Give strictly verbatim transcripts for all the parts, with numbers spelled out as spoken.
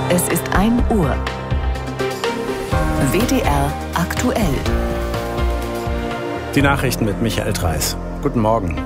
Es ist ein Uhr. W D R aktuell. Die Nachrichten mit Michael Dreis. Guten Morgen.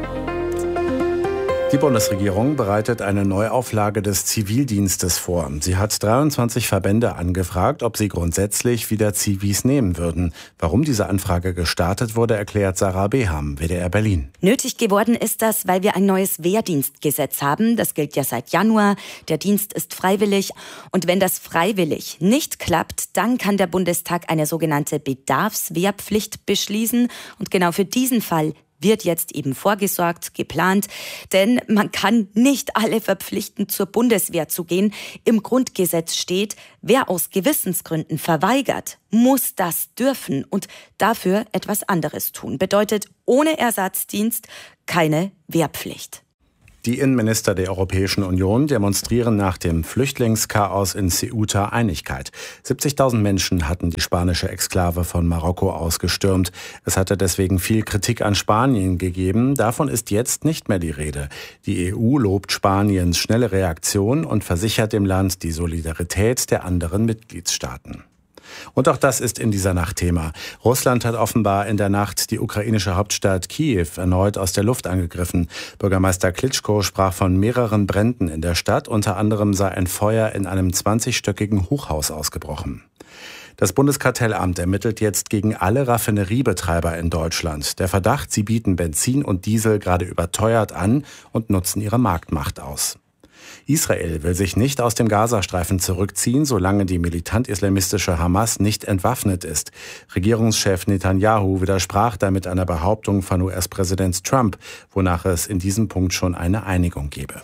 Die Bundesregierung bereitet eine Neuauflage des Zivildienstes vor. Sie hat dreiundzwanzig Verbände angefragt, ob sie grundsätzlich wieder Zivis nehmen würden. Warum diese Anfrage gestartet wurde, erklärt Sarah Beham, W D R Berlin. Nötig geworden ist das, weil wir ein neues Wehrdienstgesetz haben. Das gilt ja seit Januar. Der Dienst ist freiwillig. Und wenn das freiwillig nicht klappt, dann kann der Bundestag eine sogenannte Bedarfswehrpflicht beschließen. Und genau für diesen Fall wird jetzt eben vorgesorgt, geplant. Denn man kann nicht alle verpflichten, zur Bundeswehr zu gehen. Im Grundgesetz steht, wer aus Gewissensgründen verweigert, muss das dürfen und dafür etwas anderes tun. Bedeutet ohne Ersatzdienst keine Wehrpflicht. Die Innenminister der Europäischen Union demonstrieren nach dem Flüchtlingschaos in Ceuta Einigkeit. siebzigtausend Menschen hatten die spanische Exklave von Marokko ausgestürmt. Es hatte deswegen viel Kritik an Spanien gegeben. Davon ist jetzt nicht mehr die Rede. Die E U lobt Spaniens schnelle Reaktion und versichert dem Land die Solidarität der anderen Mitgliedstaaten. Und auch das ist in dieser Nacht Thema. Russland hat offenbar in der Nacht die ukrainische Hauptstadt Kiew erneut aus der Luft angegriffen. Bürgermeister Klitschko sprach von mehreren Bränden in der Stadt. Unter anderem sei ein Feuer in einem zwanzigstöckigen Hochhaus ausgebrochen. Das Bundeskartellamt ermittelt jetzt gegen alle Raffineriebetreiber in Deutschland. Der Verdacht, sie bieten Benzin und Diesel gerade überteuert an und nutzen ihre Marktmacht aus. Israel will sich nicht aus dem Gazastreifen zurückziehen, solange die militant-islamistische Hamas nicht entwaffnet ist. Regierungschef Netanyahu widersprach damit einer Behauptung von U S-Präsident Trump, wonach es in diesem Punkt schon eine Einigung gebe.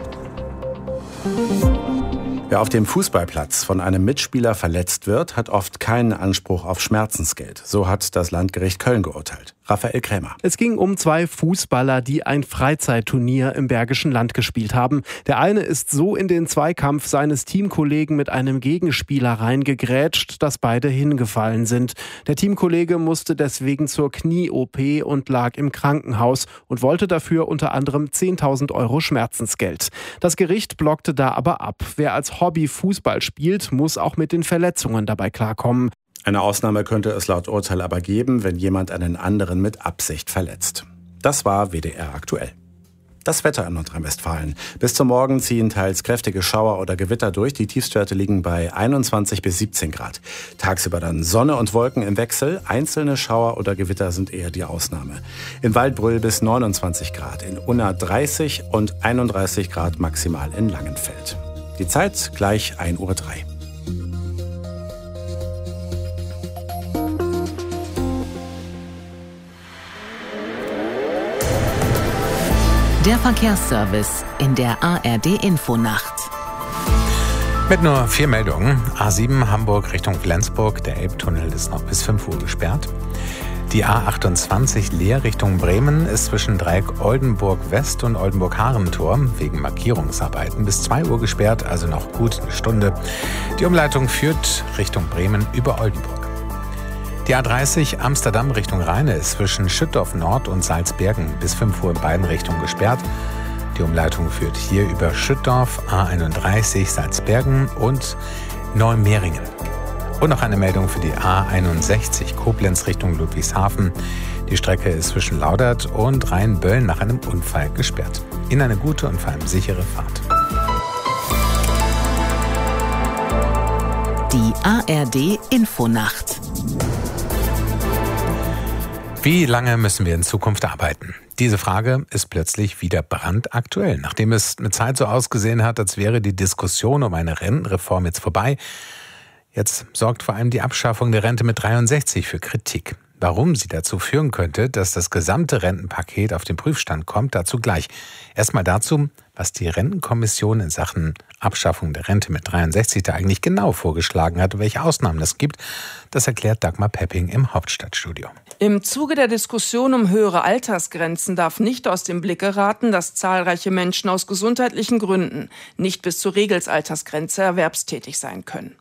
Wer auf dem Fußballplatz von einem Mitspieler verletzt wird, hat oft keinen Anspruch auf Schmerzensgeld. So hat das Landgericht Köln geurteilt. Raphael Krämer. Es ging um zwei Fußballer, die ein Freizeitturnier im Bergischen Land gespielt haben. Der eine ist so in den Zweikampf seines Teamkollegen mit einem Gegenspieler reingegrätscht, dass beide hingefallen sind. Der Teamkollege musste deswegen zur Knie-O P und lag im Krankenhaus und wollte dafür unter anderem zehntausend Euro Schmerzensgeld. Das Gericht blockte da aber ab. Wer als Hobby Fußball spielt, muss auch mit den Verletzungen dabei klarkommen. Eine Ausnahme könnte es laut Urteil aber geben, wenn jemand einen anderen mit Absicht verletzt. Das war W D R aktuell. Das Wetter in Nordrhein-Westfalen. Bis zum Morgen ziehen teils kräftige Schauer oder Gewitter durch. Die Tiefstwerte liegen bei einundzwanzig bis siebzehn Grad. Tagsüber dann Sonne und Wolken im Wechsel. Einzelne Schauer oder Gewitter sind eher die Ausnahme. In Waldbröl bis neunundzwanzig Grad, in Unna dreißig und einunddreißig Grad maximal in Langenfeld. Die Zeit gleich ein Uhr drei. Der Verkehrsservice in der A R D-Infonacht. Mit nur vier Meldungen. A sieben Hamburg Richtung Flensburg. Der Elbtunnel ist noch bis fünf Uhr gesperrt. Die A achtundzwanzig Leer Richtung Bremen ist zwischen Dreieck Oldenburg West und Oldenburg-Harentor wegen Markierungsarbeiten bis zwei Uhr gesperrt, also noch gut eine Stunde. Die Umleitung führt Richtung Bremen über Oldenburg. Die A dreißig Amsterdam Richtung Rheine ist zwischen Schüttorf Nord und Salzbergen bis fünf Uhr in beiden Richtungen gesperrt. Die Umleitung führt hier über Schüttorf, A einunddreißig Salzbergen und Neumeringen. Und noch eine Meldung für die A einundsechzig Koblenz Richtung Ludwigshafen. Die Strecke ist zwischen Laudert und Rheinbölln nach einem Unfall gesperrt. Ihnen eine gute und vor allem sichere Fahrt. Die A R D-Infonacht. Wie lange müssen wir in Zukunft arbeiten? Diese Frage ist plötzlich wieder brandaktuell. Nachdem es eine Zeit so ausgesehen hat, als wäre die Diskussion um eine Rentenreform jetzt vorbei, jetzt sorgt vor allem die Abschaffung der Rente mit dreiundsechzig für Kritik. Warum sie dazu führen könnte, dass das gesamte Rentenpaket auf den Prüfstand kommt, dazu gleich. Erstmal dazu, was die Rentenkommission in Sachen Abschaffung der Rente mit dreiundsechzig da eigentlich genau vorgeschlagen hat und welche Ausnahmen es gibt. Das erklärt Dagmar Pepping im Hauptstadtstudio. Im Zuge der Diskussion um höhere Altersgrenzen darf nicht aus dem Blick geraten, dass zahlreiche Menschen aus gesundheitlichen Gründen nicht bis zur Regelsaltersgrenze erwerbstätig sein können.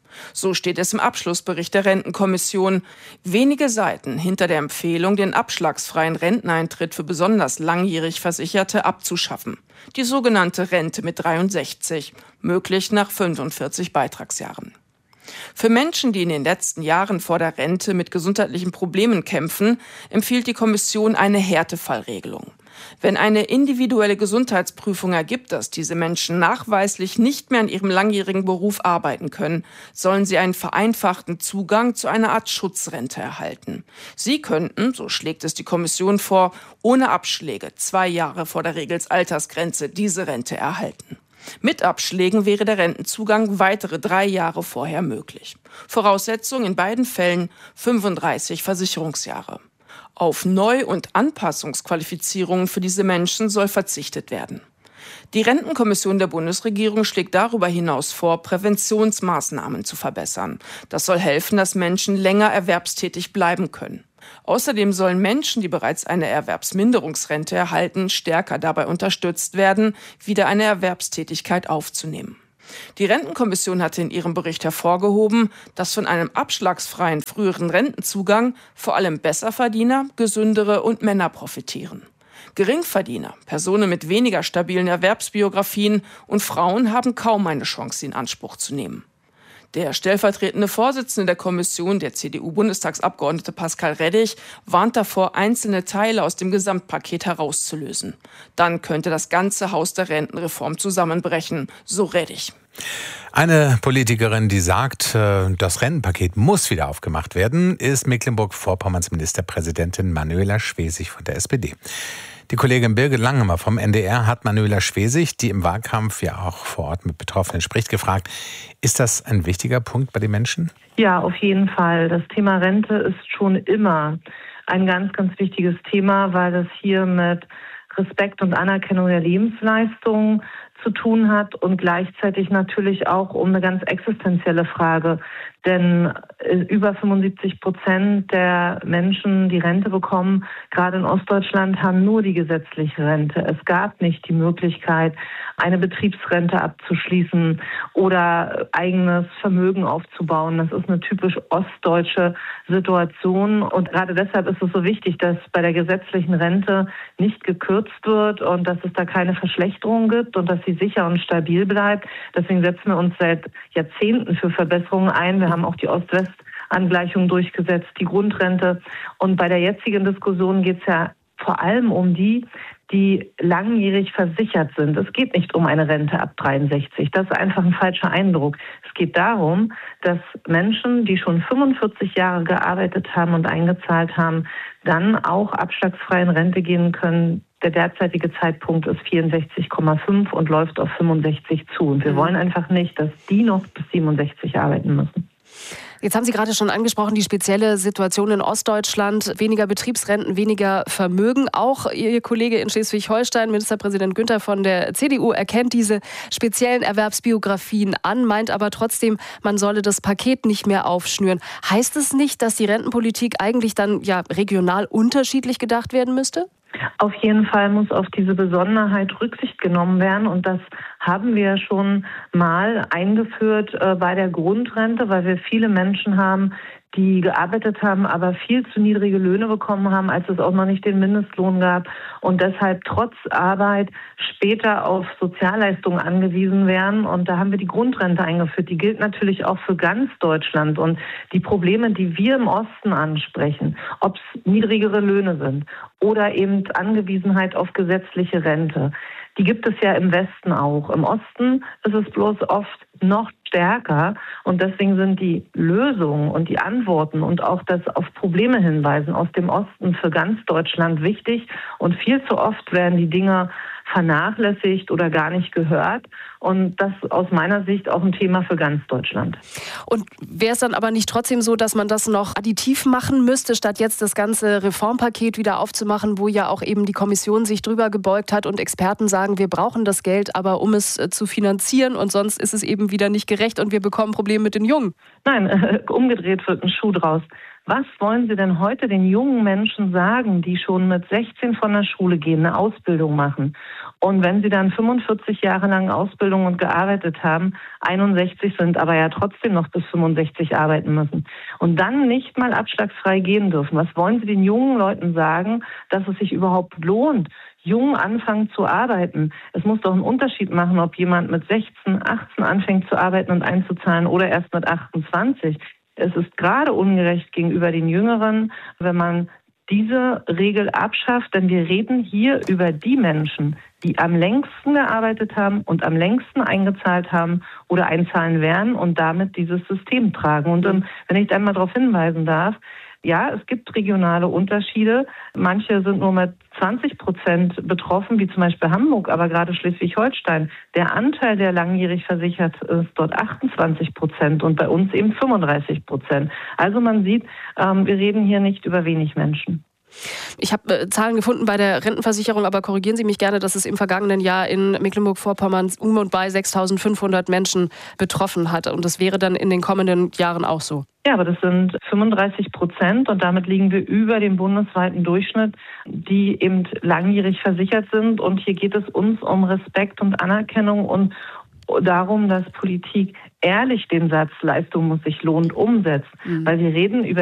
So steht es im Abschlussbericht der Rentenkommission. Wenige Seiten hinter der Empfehlung, den abschlagsfreien Renteneintritt für besonders langjährig Versicherte abzuschaffen. Die sogenannte Rente mit dreiundsechzig, möglich nach fünfundvierzig Beitragsjahren. Für Menschen, die in den letzten Jahren vor der Rente mit gesundheitlichen Problemen kämpfen, empfiehlt die Kommission eine Härtefallregelung. Wenn eine individuelle Gesundheitsprüfung ergibt, dass diese Menschen nachweislich nicht mehr in ihrem langjährigen Beruf arbeiten können, sollen sie einen vereinfachten Zugang zu einer Art Schutzrente erhalten. Sie könnten, so schlägt es die Kommission vor, ohne Abschläge zwei Jahre vor der Regelsaltersgrenze diese Rente erhalten. Mit Abschlägen wäre der Rentenzugang weitere drei Jahre vorher möglich. Voraussetzung in beiden Fällen fünfunddreißig Versicherungsjahre. Auf Neu- und Anpassungsqualifizierungen für diese Menschen soll verzichtet werden. Die Rentenkommission der Bundesregierung schlägt darüber hinaus vor, Präventionsmaßnahmen zu verbessern. Das soll helfen, dass Menschen länger erwerbstätig bleiben können. Außerdem sollen Menschen, die bereits eine Erwerbsminderungsrente erhalten, stärker dabei unterstützt werden, wieder eine Erwerbstätigkeit aufzunehmen. Die Rentenkommission hatte in ihrem Bericht hervorgehoben, dass von einem abschlagsfreien früheren Rentenzugang vor allem Besserverdiener, Gesündere und Männer profitieren. Geringverdiener, Personen mit weniger stabilen Erwerbsbiografien und Frauen haben kaum eine Chance, sie in Anspruch zu nehmen. Der stellvertretende Vorsitzende der Kommission, der C D U-Bundestagsabgeordnete Pascal Reddig, warnt davor, einzelne Teile aus dem Gesamtpaket herauszulösen. Dann könnte das ganze Haus der Rentenreform zusammenbrechen, so Reddig. Eine Politikerin, die sagt, das Rentenpaket muss wieder aufgemacht werden, ist Mecklenburg-Vorpommerns Ministerpräsidentin Manuela Schwesig von der S P D. Die Kollegin Birgit Langemer vom N D R hat Manuela Schwesig, die im Wahlkampf ja auch vor Ort mit Betroffenen spricht, gefragt, ist das ein wichtiger Punkt bei den Menschen? Ja, auf jeden Fall. Das Thema Rente ist schon immer ein ganz, ganz wichtiges Thema, weil es hier mit Respekt und Anerkennung der Lebensleistung zu tun hat und gleichzeitig natürlich auch um eine ganz existenzielle Frage. Denn über fünfundsiebzig Prozent der Menschen, die Rente bekommen, gerade in Ostdeutschland, haben nur die gesetzliche Rente. Es gab nicht die Möglichkeit, eine Betriebsrente abzuschließen oder eigenes Vermögen aufzubauen. Das ist eine typisch ostdeutsche Situation. Und gerade deshalb ist es so wichtig, dass bei der gesetzlichen Rente nicht gekürzt wird und dass es da keine Verschlechterung gibt und dass sie sicher und stabil bleibt. Deswegen setzen wir uns seit Jahrzehnten für Verbesserungen ein. Wir haben auch die Ost-West-Angleichung durchgesetzt, die Grundrente. Und bei der jetzigen Diskussion geht es ja vor allem um die, die langjährig versichert sind. Es geht nicht um eine Rente ab dreiundsechzig. Das ist einfach ein falscher Eindruck. Es geht darum, dass Menschen, die schon fünfundvierzig Jahre gearbeitet haben und eingezahlt haben, dann auch abschlagsfrei in Rente gehen können. Der derzeitige Zeitpunkt ist vierundsechzig Komma fünf und läuft auf fünfundsechzig zu. Und wir mhm. wollen einfach nicht, dass die noch bis siebenundsechzig arbeiten müssen. Jetzt haben Sie gerade schon angesprochen, die spezielle Situation in Ostdeutschland. Weniger Betriebsrenten, weniger Vermögen. Auch Ihr Kollege in Schleswig-Holstein, Ministerpräsident Günther von der C D U, erkennt diese speziellen Erwerbsbiografien an, meint aber trotzdem, man solle das Paket nicht mehr aufschnüren. Heißt es nicht, dass die Rentenpolitik eigentlich dann ja regional unterschiedlich gedacht werden müsste? Auf jeden Fall muss auf diese Besonderheit Rücksicht genommen werden und das haben wir schon mal eingeführt äh, bei der Grundrente, weil wir viele Menschen haben, die gearbeitet haben, aber viel zu niedrige Löhne bekommen haben, als es auch noch nicht den Mindestlohn gab und deshalb trotz Arbeit später auf Sozialleistungen angewiesen wären. Und da haben wir die Grundrente eingeführt. Die gilt natürlich auch für ganz Deutschland. Und die Probleme, die wir im Osten ansprechen, ob es niedrigere Löhne sind oder eben Angewiesenheit auf gesetzliche Rente, die gibt es ja im Westen auch. Im Osten ist es bloß oft noch stärker und deswegen sind die Lösungen und die Antworten und auch das auf Probleme hinweisen aus dem Osten für ganz Deutschland wichtig und viel zu oft werden die Dinge vernachlässigt oder gar nicht gehört und das ist aus meiner Sicht auch ein Thema für ganz Deutschland. Und wäre es dann aber nicht trotzdem so, dass man das noch additiv machen müsste, statt jetzt das ganze Reformpaket wieder aufzumachen, wo ja auch eben die Kommission sich drüber gebeugt hat und Experten sagen, wir brauchen das Geld, aber um es zu finanzieren und sonst ist es eben wieder nicht gerecht und wir bekommen Probleme mit den Jungen? Nein, äh, umgedreht wird ein Schuh draus. Was wollen Sie denn heute den jungen Menschen sagen, die schon mit sechzehn von der Schule gehen, eine Ausbildung machen? Und wenn sie dann fünfundvierzig Jahre lang Ausbildung und gearbeitet haben, einundsechzig sind, aber ja trotzdem noch bis fünfundsechzig arbeiten müssen und dann nicht mal abschlagsfrei gehen dürfen. Was wollen Sie den jungen Leuten sagen, dass es sich überhaupt lohnt, jung anfangen zu arbeiten? Es muss doch einen Unterschied machen, ob jemand mit sechzehn, achtzehn anfängt zu arbeiten und einzuzahlen oder erst mit achtundzwanzig. Es ist gerade ungerecht gegenüber den Jüngeren, wenn man diese Regel abschafft, denn wir reden hier über die Menschen, die am längsten gearbeitet haben und am längsten eingezahlt haben oder einzahlen werden und damit dieses System tragen. Und um, wenn ich einmal darauf hinweisen darf, ja, es gibt regionale Unterschiede. Manche sind nur mit zwanzig Prozent betroffen, wie zum Beispiel Hamburg, aber gerade Schleswig-Holstein. Der Anteil der langjährig versichert ist dort achtundzwanzig Prozent und bei uns eben fünfunddreißig Prozent. Also man sieht, ähm, wir reden hier nicht über wenig Menschen. Ich habe äh, Zahlen gefunden bei der Rentenversicherung, aber korrigieren Sie mich gerne, dass es im vergangenen Jahr in Mecklenburg-Vorpommern um und bei sechstausendfünfhundert Menschen betroffen hat. Und das wäre dann in den kommenden Jahren auch so. Ja, aber das sind fünfunddreißig Prozent und damit liegen wir über dem bundesweiten Durchschnitt, die eben langjährig versichert sind. Und hier geht es uns um Respekt und Anerkennung und darum, dass Politik ehrlich den Satz, Leistung muss sich lohnend umsetzt. Mhm. Weil wir reden über